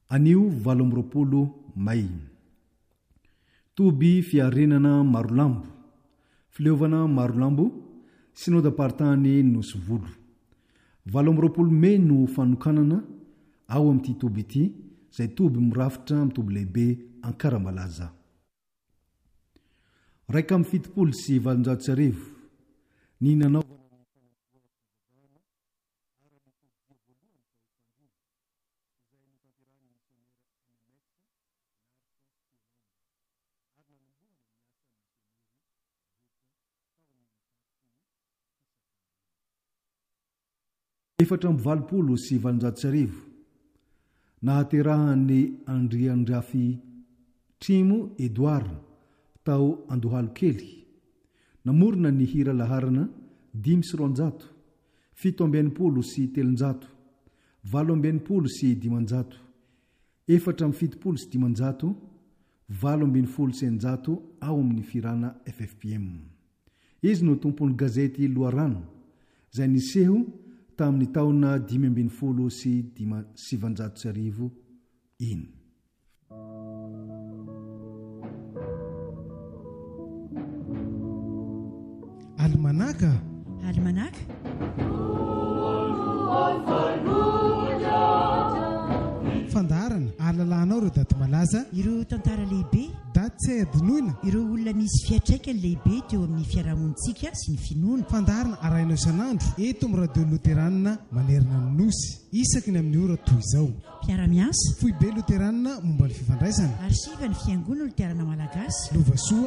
Anio 20 May. Toby fiarenana Marolambo, fileovana Marolambo, synodam-paritany Nosivolo. 20 May no fanokanana ao amin'ity toby ity, izay toby mirafitra amin'ny toby lehibe Ankaramalaza. 170 ny nanao efatra amby 20 nahaterahan'ny Andriandrafy Trimo Edouard tao Andohalokely. Namorona ny hira laharana 500, 770, 770, 470, 770 ao amin'ny firana FFPM. Izy no tompon'ny gazety Loharano izay niseho tamin'ny taona 570 iny. Almanaka. Fandarana alalanao ireo daty malaza, ireo tantara lehibe, daty tsy adinoina, ireo olona misy fiatraikany lehibe teo amin'ny fiarahamonitsika sy ny finoana. Fandarana arahinao isan'andro eto amin'ny radio Loterana manerana ny nosy isaky ny amin'ny ora toy izao. Mpiara-miasa Foibe Loterana momba ny fifandraisana, arsiva ny fiangonana Loterana Malagasy, Lovasoa